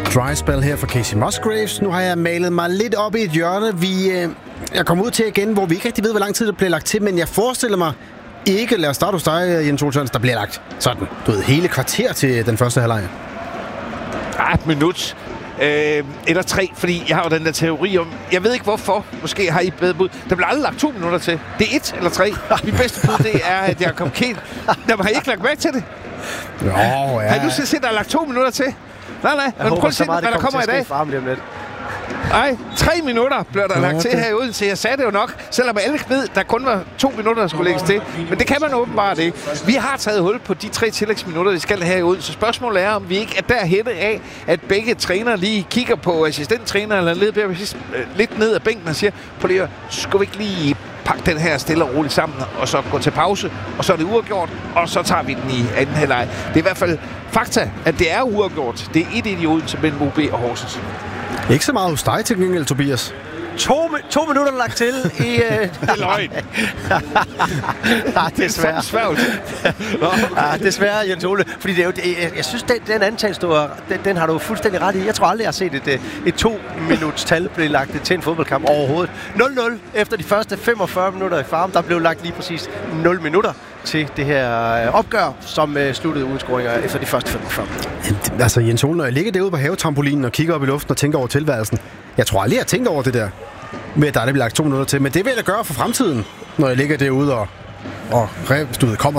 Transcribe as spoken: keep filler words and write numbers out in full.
Dry spell her for Casey Musgraves. Nu har jeg malet mig lidt op i et hjørne. Vi, øh, jeg kommer ud til igen, hvor vi ikke rigtig ved, hvor lang tid der bliver lagt til, men jeg forestiller mig ikke, lad os starte hos dig, Jens Olsson, der bliver lagt sådan, du ved, hele kvarter til den første halvleg. Ah, et minut. Øh, eller tre, fordi jeg har jo den der teori om, jeg ved ikke hvorfor, måske har I bedre bud. Der bliver aldrig lagt to minutter til. Det er et eller tre. Mit bedste bud, det er, at jeg kom helt. Der har I ikke lagt mærke til det? Jo, ja. Har I nu set, at der er lagt to minutter til? Nej, nej. Jeg Men håber prøv at så se, meget, hvad der det kommer kommer i til at ske dag. for ham lige om lidt. Nej, tre minutter blev der Nå, lagt til okay. her i Odense. Jeg sagde det jo nok, selvom alle ved, der kun var to minutter, der skulle lægges til. Men det kan man åbenbart ikke. Vi har taget hul på de tre tillægsminutter, de skal have i Odense. Spørgsmålet er, om vi ikke er derhenne af, at begge trænere lige kigger på assistenttræner eller lidt, lidt ned ad bænken og siger, på lige, skal vi ikke lige pakke den her stille og roligt sammen, og så gå til pause, og så er det uafgjort, og så tager vi den i anden halvleg. Det er i hvert fald fakta, at det er uafgjort. Det er et i Odense mellem O B og Horsens. Ikke så meget hos dig til gengæld, Tobias. To, to minutter lagt til i... Uh... Det er løgn. Nej, desværre. Sværligt. Ja, desværre, Jens Ole. Fordi det er jo, jeg, jeg synes, den, den antagelse, du har, den, den har du fuldstændig ret i. Jeg tror aldrig, jeg har set et, et to-minuts tal blive lagt til en fodboldkamp overhovedet. nul nul efter de første femogfyrre minutter i Farum. Der blev lagt lige præcis nul minutter til det her opgør, som uh, sluttede uden scoringer efter de første femogfyrre. Altså, Jens Ole, når jeg ligger derude på havetrampolinen og kigger op i luften og tænker over tilværelsen, jeg tror aldrig, jeg har tænkt over det der med, at der er det lagt to minutter til. Men det vil jeg da gøre for fremtiden, når jeg ligger derude og, og du ved, kommer